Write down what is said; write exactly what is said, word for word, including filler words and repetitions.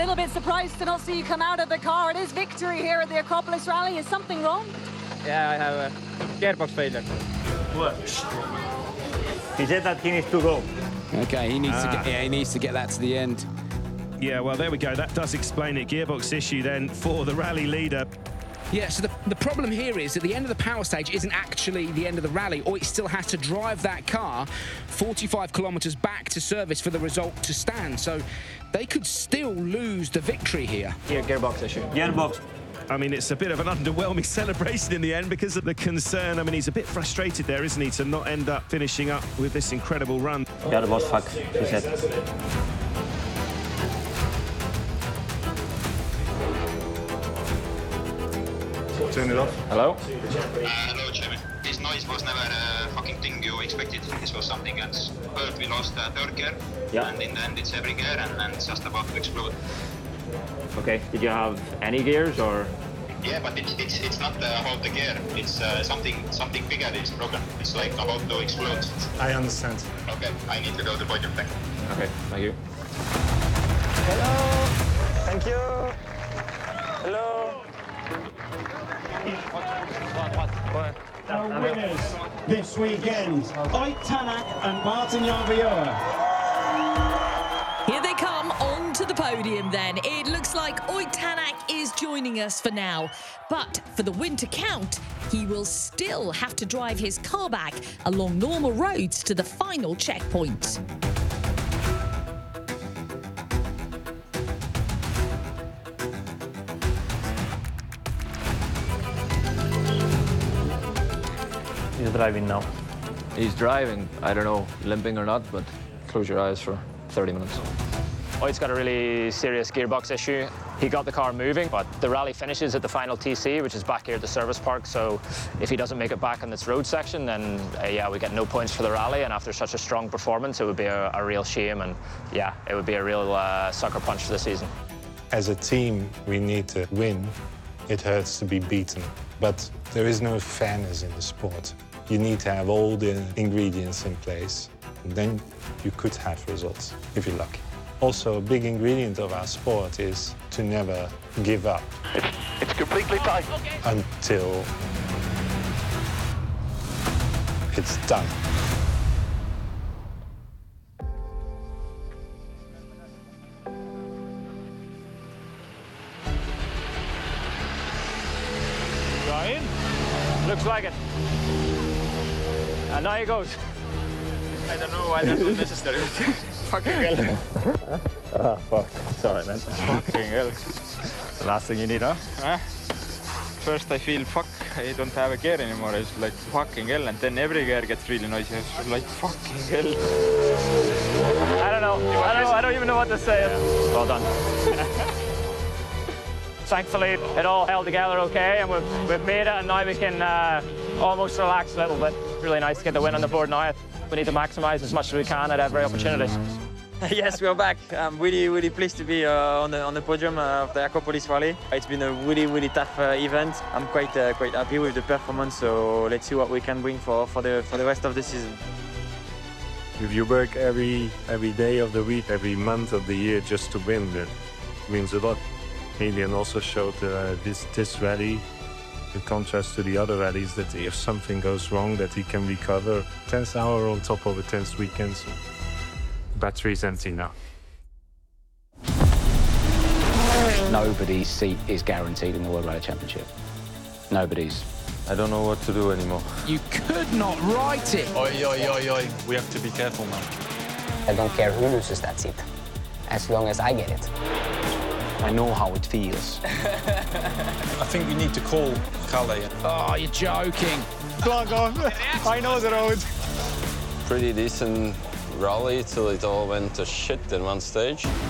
little bit surprised to not see you come out of the car. It is victory here at the Acropolis Rally. Is something wrong? Yeah, I have a gearbox failure. What? He said that he needs to go. Okay, he needs Ah. to get. Yeah, he needs to get that to the end. Yeah, well, there we go. That does explain it. Gearbox issue then for the rally leader. Yeah, so the, the problem here is that the end of the power stage isn't actually the end of the rally, or it still has to drive that car forty-five kilometres back to service for the result to stand. So they could still lose the victory here. Gear, gearbox issue. Gearbox. I mean, it's a bit of an underwhelming celebration in the end because of the concern. I mean, he's a bit frustrated there, isn't he, to not end up finishing up with this incredible run. Gearbox, fuck, he said. Turn it off. Hello? Uh, hello, Jimmy. This noise was never a fucking thing you expected. This was something else. First, we lost uh, third gear, Yeah. and in the end, it's every gear, and, and it's just about to explode. Okay, did you have any gears or? Yeah, but it's it's it's not uh, about the gear. It's uh, something something bigger is broken. It's like about to explode. I understand. Okay, I need to go to podium deck. Okay, thank you. Hello. Thank you. Hello. Our winners this weekend, Ott Tänak and Martin Järveoja. Here they come onto the podium then. It looks like Ott Tänak is joining us for now. But for the win to count, he will still have to drive his car back along normal roads to the final checkpoint. He's driving now. He's driving. I don't know, limping or not, but close your eyes for thirty minutes. Ott's got a really serious gearbox issue. He got the car moving, but the rally finishes at the final T C, which is back here at the service park. So if he doesn't make it back on this road section, then uh, yeah, we get no points for the rally. And after such a strong performance, it would be a, a real shame. And yeah, it would be a real uh, sucker punch for the season. As a team, we need to win. It hurts to be beaten, but there is no fairness in the sport. You need to have all the ingredients in place. And then you could have results, if you're lucky. Also, a big ingredient of our sport is to never give up. It's, it's completely tight. Until it's done. Ryan? Looks like it. And now he goes. I don't know why that's unnecessary. Fucking hell. Ah, fuck. Sorry, man. Fucking hell. The last thing you need, huh? Huh? First I feel, fuck, I don't have a gear anymore. It's like fucking hell. And then every gear gets really noisy. It's like fucking hell. I don't know. I don't know. I don't even know what to say. Well done. Thankfully, it all held together okay, and we've, we've made it, and now we can uh, almost relax a little bit. Really nice to get the win on the board now. We need to maximise as much as we can at every opportunity. Yes, we're back. I'm really, really pleased to be uh, on the on the podium uh, of the Acropolis Rally. It's been a really, really tough uh, event. I'm quite, uh, quite happy with the performance. So let's see what we can bring for for the for the rest of the season. If you work every every day of the week, every month of the year just to win, that means a lot. Adrian also showed uh, this this rally, in contrast to the other rallies, that if something goes wrong, that he can recover. Tenth hour on top of a tenth weekend. So battery's empty now. Nobody's seat is guaranteed in the World Rally Championship. Nobody's. I don't know what to do anymore. You could not write it. Oi, oi, oi, oi. We have to be careful now. I don't care who loses that seat, as long as I get it. I know how it feels. I think we need to call Kalle. Oh, you're joking. Plug on. I know the road. Pretty decent rally till it all went to shit in one stage.